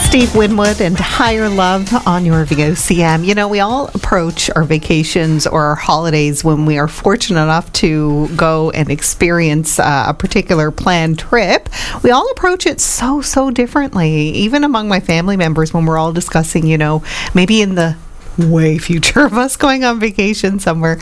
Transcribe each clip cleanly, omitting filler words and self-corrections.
Steve Winwood and Higher Love on your VOCM. You know, we all approach our vacations or our holidays when we are fortunate enough to go and experience a particular planned trip. We all approach it so differently. Even among my family members, when we're all discussing, you know, maybe in the way future of us going on vacation somewhere.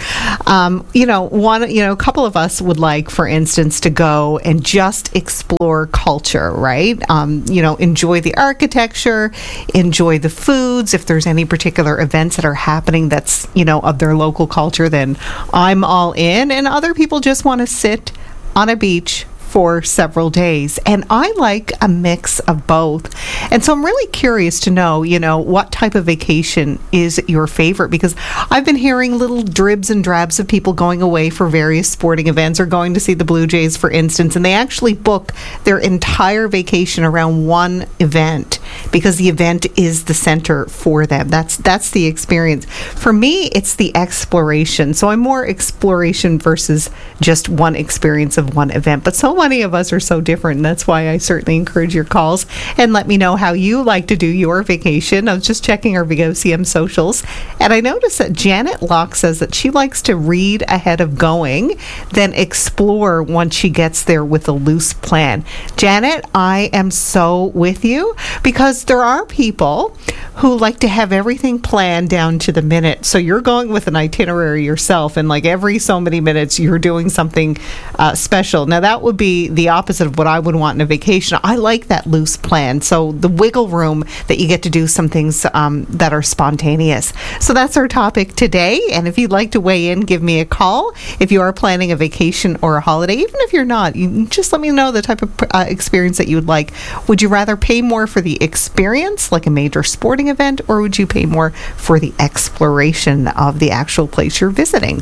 A couple of us would like, for instance, to go and just explore culture, right? Enjoy the architecture, enjoy the foods. If there's any particular events that are happening that's, of their local culture, then I'm all in. And other people just want to sit on a beach for several days. And I like a mix of both. And so I'm really curious to know, what type of vacation is your favorite? Because I've been hearing little dribs and drabs of people going away for various sporting events or going to see the Blue Jays, for instance, and they actually book their entire vacation around one event because the event is the center for them. That's the experience. For me, it's the exploration. So I'm more exploration versus just one experience of one event. But so many of us are so different, and that's why I certainly encourage your calls and let me know how you like to do your vacation. I was just checking our VOCM socials, and I noticed that Janet Locke says that she likes to read ahead of going, then explore once she gets there with a loose plan. Janet, I am so with you, because there are people who like to have everything planned down to the minute. So you're going with an itinerary yourself, and like every so many minutes you're doing something special. Now that would be the opposite of what I would want in a vacation. I like that loose plan. So the wiggle room that you get to do some things that are spontaneous. So that's our topic today. And if you'd like to weigh in, give me a call. If you are planning a vacation or a holiday, even if you're not, you just let me know the type of experience that you would like. Would you rather pay more for the experience, like a major sporting event, or would you pay more for the exploration of the actual place you're visiting?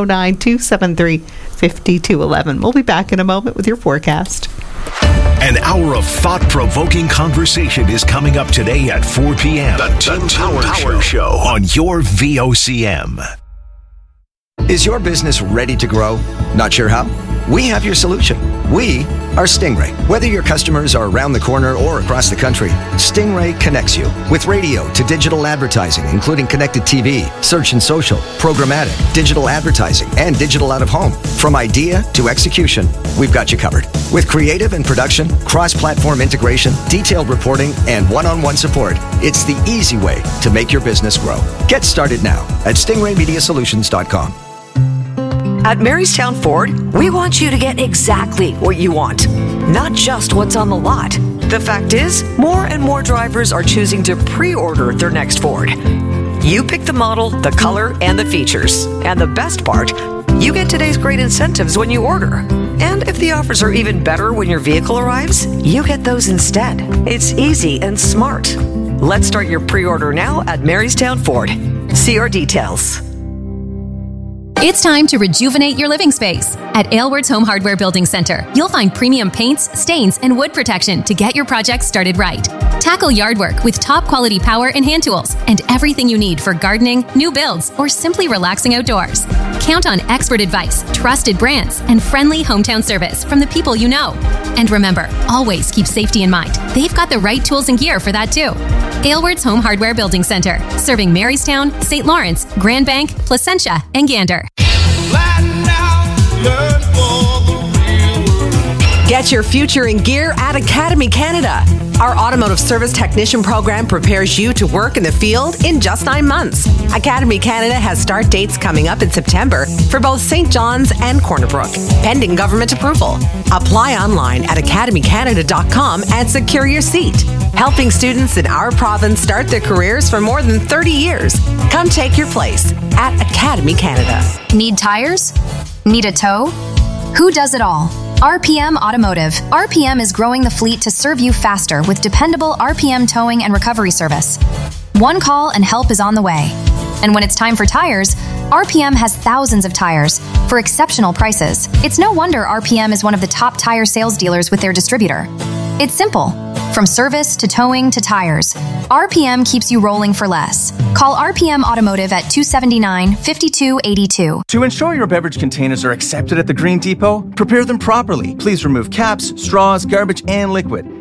709-273-5211. We'll be back in a moment with your forecast. An hour of thought-provoking conversation is coming up today at 4 p.m. The Tim Power Show on your VOCM. Is your business ready to grow? Not sure how? We have your solution. We are Stingray. Whether your customers are around the corner or across the country, Stingray connects you with radio to digital advertising, including connected TV, search and social, programmatic, digital advertising, and digital out-of-home. From idea to execution, we've got you covered. With creative and production, cross-platform integration, detailed reporting, and one-on-one support, it's the easy way to make your business grow. Get started now at stingraymediasolutions.com. At Marystown Ford, we want you to get exactly what you want, not just what's on the lot. The fact is, more and more drivers are choosing to pre-order their next Ford. You pick the model, the color, and the features. And the best part, you get today's great incentives when you order. And if the offers are even better when your vehicle arrives, you get those instead. It's easy and smart. Let's start your pre-order now at Marystown Ford. See our details. It's time to rejuvenate your living space. At Aylward's Home Hardware Building Center, you'll find premium paints, stains, and wood protection to get your project started right. Tackle yard work with top quality power and hand tools and everything you need for gardening, new builds, or simply relaxing outdoors. Count on expert advice, trusted brands, and friendly hometown service from the people you know. And remember, always keep safety in mind. They've got the right tools and gear for that too. Aylward's Home Hardware Building Center, serving Marystown, St. Lawrence, Grand Bank, Placentia, and Gander. Get your future in gear at Academy Canada. Our automotive service technician program prepares you to work in the field in just 9 months. Academy Canada has start dates coming up in September for both St. John's and Corner Brook, pending government approval. Apply online at academycanada.com and secure your seat. Helping students in our province start their careers for more than 30 years. Come take your place at Academy Canada. Need tires? Need a tow? Who does it all? RPM Automotive. RPM is growing the fleet to serve you faster with dependable RPM towing and recovery service. One call and help is on the way. And when it's time for tires, RPM has thousands of tires for exceptional prices. It's no wonder RPM is one of the top tire sales dealers with their distributor. It's simple. From service to towing to tires, RPM keeps you rolling for less. Call RPM Automotive at 279-5282. To ensure your beverage containers are accepted at the Green Depot, prepare them properly. Please remove caps, straws, garbage, and liquid.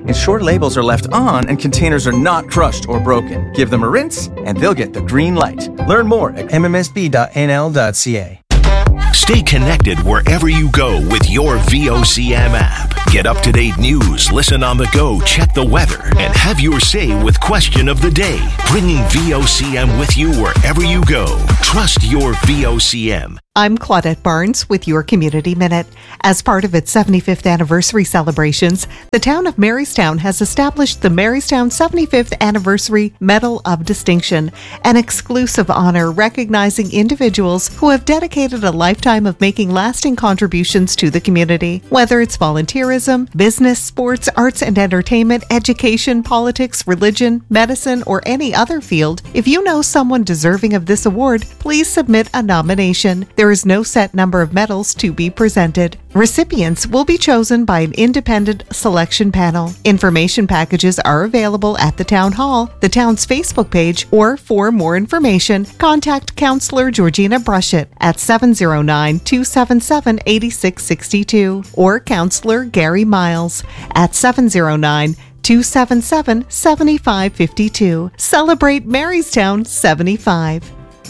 ensure labels are left on and containers are not crushed or broken. Give them a rinse and they'll get the green light. Learn more at mmsb.nl.ca. Stay connected wherever you go with your VOCM app. Get up-to-date news, listen on the go, check the weather, and have your say with Question of the Day. Bringing VOCM with you wherever you go. Trust your VOCM. I'm Claudette Barnes with your Community Minute. As part of its 75th anniversary celebrations, the town of Marystown has established the Marystown 75th Anniversary Medal of Distinction, an exclusive honor recognizing individuals who have dedicated a lifetime of making lasting contributions to the community. Whether it's volunteerism, business, sports, arts and entertainment, education, politics, religion, medicine, or any other field, if you know someone deserving of this award, please submit a nomination. There is no set number of medals to be presented. Recipients will be chosen by an independent selection panel. Information packages are available at the Town Hall, the town's Facebook page, or for more information, contact Councillor Georgina Brushett at 709-277-8662 or Councillor Gary Miles at 709-277-7552. Celebrate Marystown 75.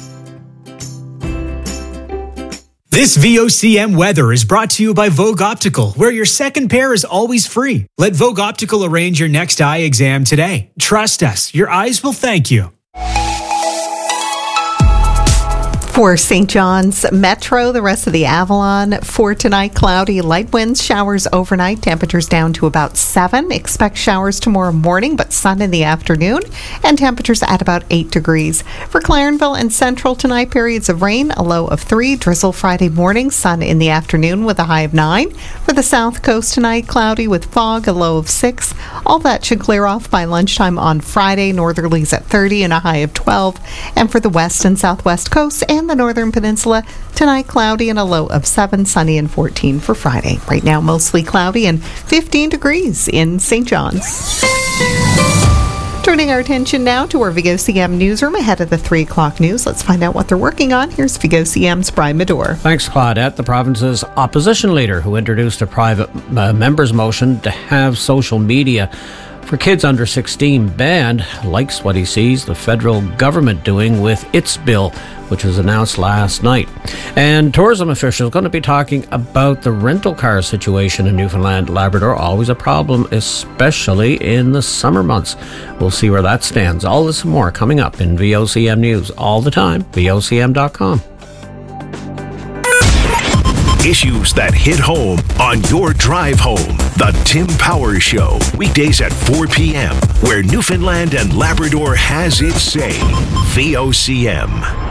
This VOCM weather is brought to you by Vogue Optical, where your second pair is always free. Let Vogue Optical arrange your next eye exam today. Trust us, your eyes will thank you. For St. John's Metro, the rest of the Avalon, for tonight, cloudy, light winds, showers overnight, temperatures down to about 7. Expect showers tomorrow morning, but sun in the afternoon, and temperatures at about 8 degrees. For Clarenville and Central tonight, periods of rain, a low of 3, drizzle Friday morning, sun in the afternoon with a high of 9. For the South Coast tonight, cloudy with fog, a low of 6. All that should clear off by lunchtime on Friday, northerlies at 30 and a high of 12. And for the West and Southwest coasts and the Northern Peninsula, tonight cloudy and a low of 7, sunny and 14 for Friday. Right now, mostly cloudy and 15 degrees in St. John's. Turning our attention now to our VOCM newsroom ahead of the 3 o'clock news. Let's find out what they're working on. Here's VOCM's Brian Medore. Thanks, Claudette. The province's opposition leader, who introduced a private member's motion to have social media for kids under 16 banned, likes what he sees the federal government doing with its bill, which was announced last night. And tourism officials are going to be talking about the rental car situation in Newfoundland, Labrador. Always a problem, especially in the summer months. We'll see where that stands. All this and more coming up in VOCM News all the time, VOCM.com. Issues that hit home on your drive home. The Tim Powers Show, weekdays at 4 p.m., where Newfoundland and Labrador has its say. VOCM.